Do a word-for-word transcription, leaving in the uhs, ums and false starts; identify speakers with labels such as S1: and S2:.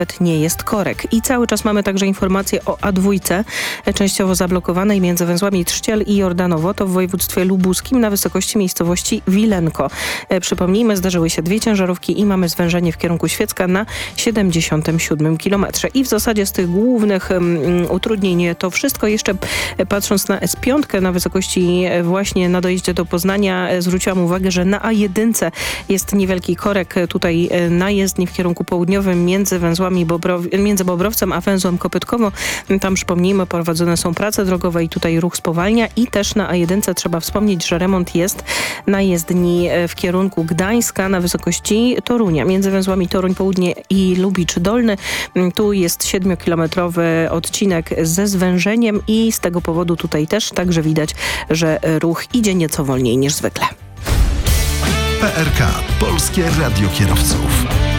S1: nie jest korek. I cały czas mamy także informacje o A dwa, częściowo zablokowanej między węzłami Trzciel i Jordanowo, to w województwie lubuskim na wysokości miejscowości Wilenko. Przypomnijmy, zdarzyły się dwie ciężarówki i mamy zwężenie w kierunku Świecka na siedemdziesiątym siódmym kilometrze. I w zasadzie z tych głównych um, utrudnień to wszystko. Jeszcze patrząc na S pięć na wysokości właśnie na dojeździe do Poznania, zwróciłam uwagę, że na A jeden jest niewielki korek tutaj na jezdni w kierunku południowym między węzłami Bobrow- między Bobrowcem a węzłem Kopytkowo. Tam przypomnijmy, prowadzone są prace drogowe i tutaj ruch spowalnia. I też na A jeden trzeba wspomnieć, że remont jest na jezdni w kierunku Gdańska na wysokości Torunia. Między węzłami Toruń Południe i Lubicz Dolny. Tu jest siedmiokilometrowy odcinek ze zwężeniem i z tego powodu tutaj też także widać, że ruch idzie nieco wolniej niż zwykle.
S2: P R K. Polskie Radio Kierowców.